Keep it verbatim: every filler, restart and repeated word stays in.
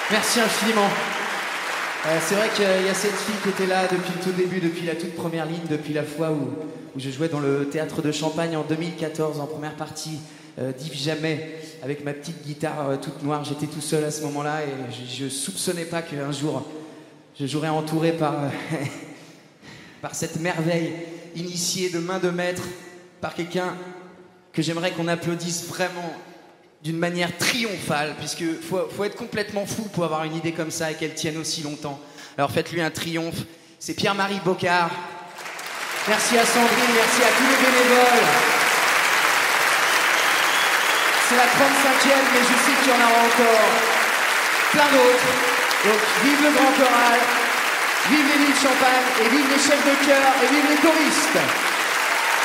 Merci infiniment. Euh, c'est vrai qu'il y a cette fille qui était là depuis le tout début, depuis la toute première ligne, depuis la fois où, où je jouais dans le théâtre de Champagne en deux mille quatorze, en première partie euh, d'Yves Jamais, avec ma petite guitare euh, toute noire. J'étais tout seul à ce moment-là et je, je soupçonnais pas qu'un jour je jouerais entouré par, euh, par cette merveille initiée de main de maître, par quelqu'un que j'aimerais qu'on applaudisse vraiment d'une manière triomphale, puisque faut, faut être complètement fou pour avoir une idée comme ça et qu'elle tienne aussi longtemps. Alors faites-lui un triomphe. C'est Pierre-Marie Bocard. Merci à Sandrine, merci à tous les bénévoles. C'est la trente-cinquième, mais je sais qu'il y en aura encore plein d'autres. Donc vive le grand choral, vive les villes de Champagne, et vive les chefs de chœur, et vive les choristes.